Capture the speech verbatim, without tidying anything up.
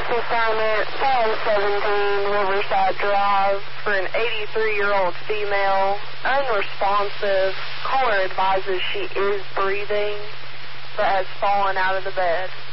assignment, five seventeen Riverside Drive, for an eighty-three-year-old female, unresponsive. Caller advises she is breathing, but has fallen out of the bed.